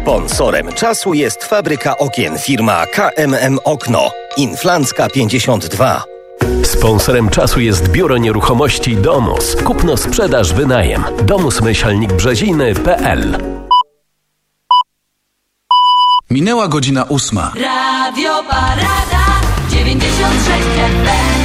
Sponsorem czasu jest fabryka okien firma KMM Okno. Inflancka 52. Sponsorem czasu jest Biuro Nieruchomości Domus. Kupno, sprzedaż, wynajem. Domus-Brzeziny.pl. Minęła godzina 8. Radio Parada 96 FM.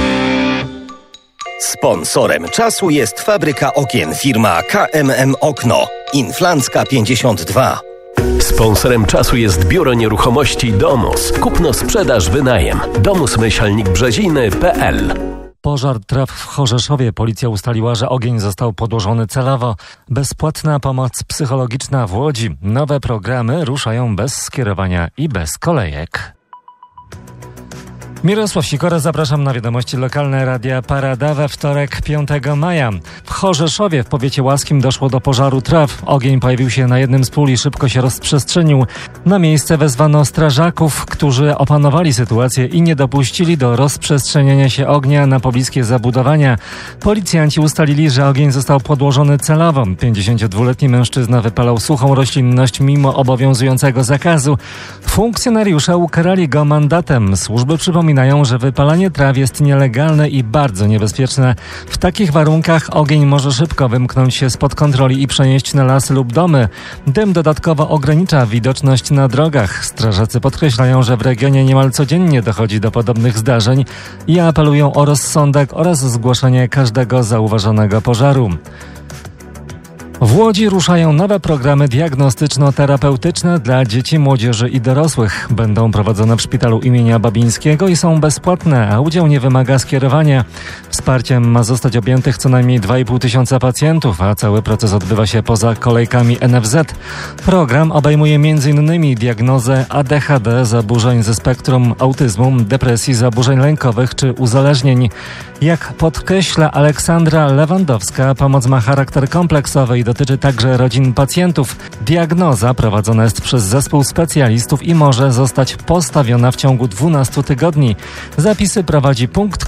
Sponsorem czasu jest fabryka okien firma KMM Okno. Inflancka 52. Sponsorem czasu jest Biuro Nieruchomości Domus. Kupno, sprzedaż, wynajem. Domus-Brzeziny.pl. Pożar traw w Chorzeszowie. Policja ustaliła, że ogień został podłożony celowo. Bezpłatna pomoc psychologiczna w Łodzi. Nowe programy ruszają bez skierowania i bez kolejek. Mirosław Sikora, zapraszam na wiadomości lokalne Radia Parada we wtorek 5 maja. W Chorzeszowie w powiecie łaskim doszło do pożaru traw. Ogień pojawił się na jednym z pól i szybko się rozprzestrzenił. Na miejsce wezwano strażaków, którzy opanowali sytuację i nie dopuścili do rozprzestrzeniania się ognia na pobliskie zabudowania. Policjanci ustalili, że ogień został podłożony celowo. 52-letni mężczyzna wypalał suchą roślinność mimo obowiązującego zakazu. Funkcjonariusze ukarali go mandatem. Służby przypominają, że wypalanie traw jest nielegalne i bardzo niebezpieczne. W takich warunkach ogień może szybko wymknąć się spod kontroli i przenieść na lasy lub domy. Dym dodatkowo ogranicza widoczność na drogach. Strażacy podkreślają, że w regionie niemal codziennie dochodzi do podobnych zdarzeń i apelują o rozsądek oraz zgłoszenie każdego zauważonego pożaru. W Łodzi ruszają nowe programy diagnostyczno-terapeutyczne dla dzieci, młodzieży i dorosłych. Będą prowadzone w szpitalu imienia Babińskiego i są bezpłatne, a udział nie wymaga skierowania. Wsparciem ma zostać objętych co najmniej 2,5 tysiąca pacjentów, a cały proces odbywa się poza kolejkami NFZ. Program obejmuje m.in. diagnozę ADHD, zaburzeń ze spektrum autyzmu, depresji, zaburzeń lękowych czy uzależnień. Jak podkreśla Aleksandra Lewandowska, pomoc ma charakter kompleksowy i dotyczy także rodzin pacjentów. Diagnoza prowadzona jest przez zespół specjalistów i może zostać postawiona w ciągu 12 tygodni. Zapisy prowadzi punkt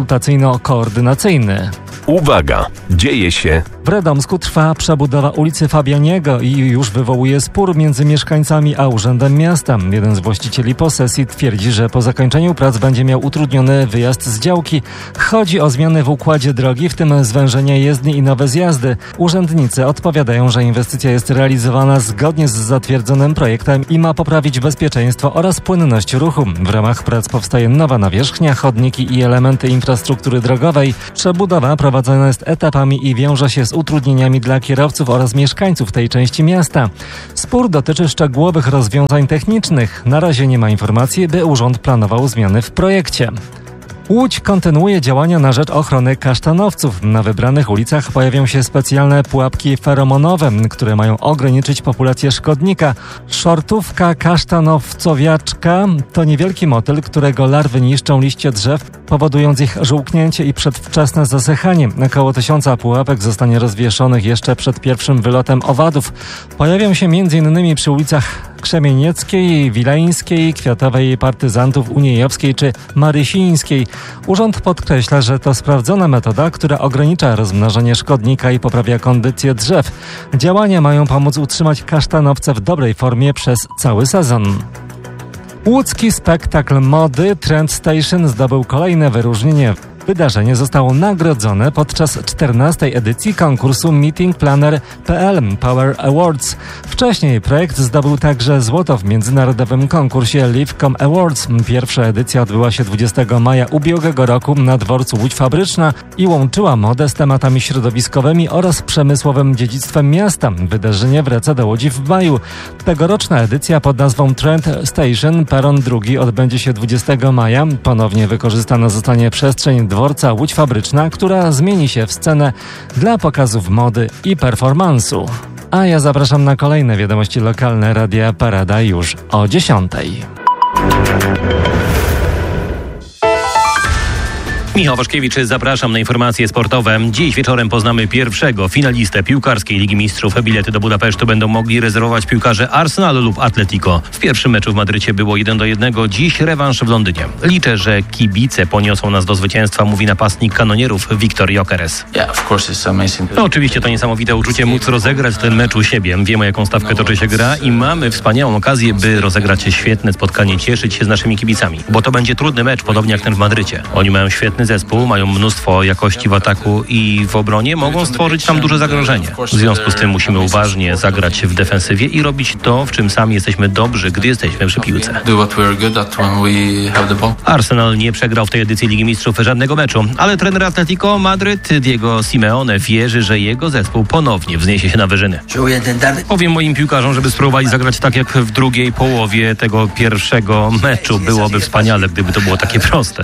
konsultacyjno-koordynacyjny. Uwaga! Dzieje się! W Radomsku trwa przebudowa ulicy Fabianiego i już wywołuje spór między mieszkańcami a Urzędem Miasta. Jeden z właścicieli posesji twierdzi, że po zakończeniu prac będzie miał utrudniony wyjazd z działki. Chodzi o zmiany w układzie drogi, w tym zwężenie jezdni i nowe zjazdy. Urzędnicy odpowiadają, że inwestycja jest realizowana zgodnie z zatwierdzonym projektem i ma poprawić bezpieczeństwo oraz płynność ruchu. W ramach prac powstaje nowa nawierzchnia, chodniki i elementy infrastruktury drogowej. Przebudowa prowadzona jest etapami i wiąże się z utrudnieniami dla kierowców oraz mieszkańców tej części miasta. Spór dotyczy szczegółowych rozwiązań technicznych. Na razie nie ma informacji, by urząd planował zmiany w projekcie. Łódź kontynuuje działania na rzecz ochrony kasztanowców. Na wybranych ulicach pojawią się specjalne pułapki feromonowe, które mają ograniczyć populację szkodnika. Szortówka kasztanowcowiaczka to niewielki motyl, którego larwy niszczą liście drzew, powodując ich żółknięcie i przedwczesne zasychanie. Około 1000 pułapek zostanie rozwieszonych jeszcze przed pierwszym wylotem owadów. Pojawią się m.in. przy ulicach Krzemienieckiej, Wileńskiej, Kwiatowej, Partyzantów, Uniejowskiej czy Marysińskiej. Urząd podkreśla, że to sprawdzona metoda, która ogranicza rozmnażanie szkodnika i poprawia kondycję drzew. Działania mają pomóc utrzymać kasztanowce w dobrej formie przez cały sezon. Łódzki spektakl mody Trend Station zdobył kolejne wyróżnienie. Wydarzenie zostało nagrodzone podczas 14. edycji konkursu Meeting Planner.pl Power Awards. Wcześniej projekt zdobył także złoto w międzynarodowym konkursie Livecom Awards. Pierwsza edycja odbyła się 20 maja ubiegłego roku na dworcu Łódź Fabryczna i łączyła modę z tematami środowiskowymi oraz przemysłowym dziedzictwem miasta. Wydarzenie wraca do Łodzi w maju. Tegoroczna edycja pod nazwą Trend Station Peron II odbędzie się 20 maja. Ponownie wykorzystana zostanie przestrzeń dworca Łódź Fabryczna, która zmieni się w scenę dla pokazów mody i performansu. A ja zapraszam na kolejne wiadomości lokalne Radia Parada już o 10:00. Michał Waszkiewicz, zapraszam na informacje sportowe. Dziś wieczorem poznamy pierwszego finalistę piłkarskiej Ligi Mistrzów. Bilety do Budapesztu będą mogli rezerwować piłkarze Arsenalu lub Atletico. W pierwszym meczu w Madrycie było 1-1. Dziś rewanż w Londynie. Liczę, że kibice poniosą nas do zwycięstwa, mówi napastnik kanonierów Victor Gyökeres. Oczywiście to niesamowite uczucie móc rozegrać ten mecz u siebie. Wiemy, jaką stawkę toczy się gra i mamy wspaniałą okazję, by rozegrać świetne spotkanie, cieszyć się z naszymi kibicami. Bo to będzie trudny mecz, podobnie jak ten w Madrycie. Oni mają świetny zespół, mają mnóstwo jakości w ataku i w obronie, mogą stworzyć tam duże zagrożenie. W związku z tym musimy uważnie zagrać w defensywie i robić to, w czym sami jesteśmy dobrzy, gdy jesteśmy przy piłce. Arsenal nie przegrał w tej edycji Ligi Mistrzów żadnego meczu, ale trener Atletico Madryt Diego Simeone wierzy, że jego zespół ponownie wzniesie się na wyżyny. Powiem moim piłkarzom, żeby spróbowali zagrać tak jak w drugiej połowie tego pierwszego meczu. Byłoby wspaniale, gdyby to było takie proste.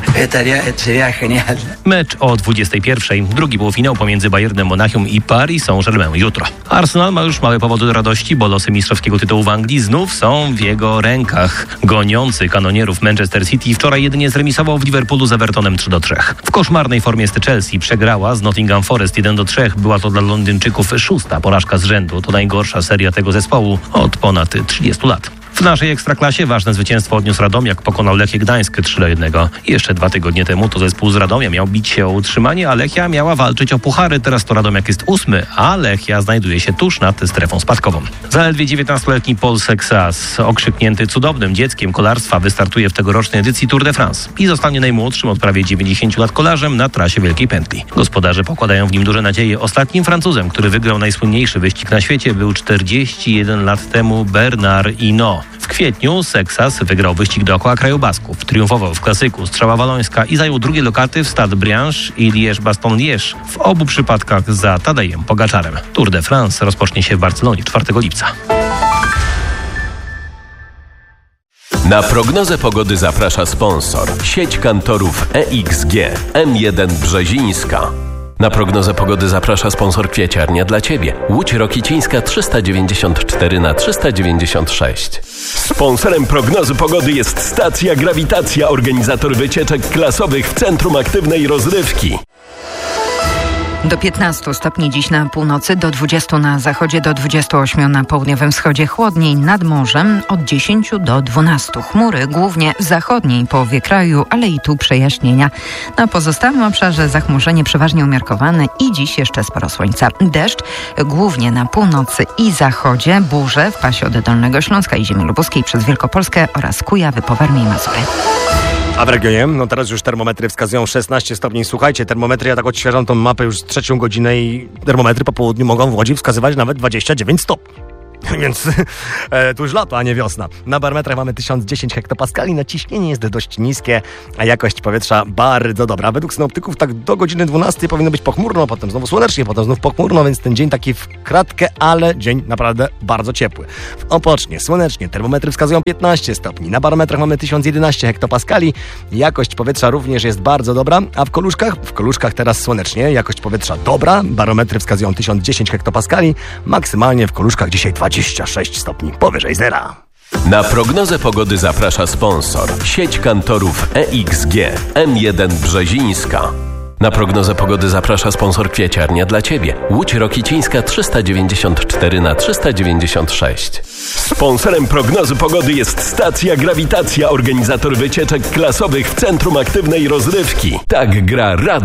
Mecz o 21:00. Drugi półfinał pomiędzy Bayernem Monachium i Paris Saint-Germain jutro. Arsenal ma już małe powody do radości, bo losy mistrzowskiego tytułu w Anglii znów są w jego rękach. Goniący kanonierów Manchester City wczoraj jedynie zremisował w Liverpoolu z Evertonem 3-3. W koszmarnej formie jest Chelsea. Przegrała z Nottingham Forest 1-3. Była to dla Londyńczyków 6. porażka z rzędu. To najgorsza seria tego zespołu od ponad 30 lat. W naszej Ekstraklasie ważne zwycięstwo odniósł Radomiak, pokonał Lechię Gdańsk 3-1. Jeszcze 2 tygodnie temu to zespół z Radomia miał bić się o utrzymanie, a Lechia miała walczyć o puchary. Teraz to Radomiak jest 8, a Lechia znajduje się tuż nad strefą spadkową. Zaledwie 19-letni Paul Sexas, okrzyknięty cudownym dzieckiem kolarstwa, wystartuje w tegorocznej edycji Tour de France i zostanie najmłodszym od prawie 90 lat kolarzem na trasie Wielkiej Pętli. Gospodarze pokładają w nim duże nadzieje. Ostatnim Francuzem, który wygrał najsłynniejszy wyścig na świecie, był 41 lat temu Bernard Hinault. W kwietniu Sexas wygrał wyścig dookoła kraju Basków, triumfował w klasyku Strzała Walońska i zajął drugie lokaty w Stade Brianche i Liège-Bastogne-Liège, w obu przypadkach za Tadejem Pogaczarem. Tour de France rozpocznie się w Barcelonie 4 lipca. Na prognozę pogody zaprasza sponsor. Sieć kantorów EXG, M1 Brzezińska. Na prognozę pogody zaprasza sponsor Kwieciarnia dla Ciebie. Łódź Rokicińska 394/396. Sponsorem prognozy pogody jest stacja Grawitacja, organizator wycieczek klasowych w Centrum Aktywnej Rozrywki. Do 15 stopni dziś na północy, do 20 na zachodzie, do 28 na południowym wschodzie, chłodniej nad morzem od 10 do 12. Chmury głównie w zachodniej połowie kraju, ale i tu przejaśnienia. Na pozostałym obszarze zachmurzenie przeważnie umiarkowane i dziś jeszcze sporo słońca. Deszcz głównie na północy i zachodzie, burze w pasie od Dolnego Śląska i ziemi lubuskiej przez Wielkopolskę oraz Kujawy po Warmii i Mazury. A w regionie? No teraz już termometry wskazują 16 stopni. Słuchajcie, termometry, ja tak odświeżam tą mapę już 3. godzinę i termometry po południu mogą w Łodzi wskazywać nawet 29 stopni. Więc tu już lato, a nie wiosna. Na barometrach mamy 1010 hektopaskali, naciśnienie jest dość niskie, a jakość powietrza bardzo dobra. Według synoptyków tak do godziny 12 powinno być pochmurno, potem znowu słonecznie, potem znów pochmurno, więc ten dzień taki w kratkę, ale dzień naprawdę bardzo ciepły. Opocznie, słonecznie, termometry wskazują 15 stopni. Na barometrach mamy 1011 hektopaskali, jakość powietrza również jest bardzo dobra, a w Koluszkach teraz słonecznie, jakość powietrza dobra, barometry wskazują 1010 hektopaskali, maksymalnie w Koluszkach dzisiaj 26 stopni powyżej zera. Na prognozę pogody zaprasza sponsor. Sieć kantorów EXG, M1 Brzezińska. Na prognozę pogody zaprasza sponsor Kwieciarnia dla Ciebie. Łódź Rokicińska 394/396. Sponsorem prognozy pogody jest stacja Grawitacja, organizator wycieczek klasowych w Centrum Aktywnej Rozrywki. Tak gra Radio.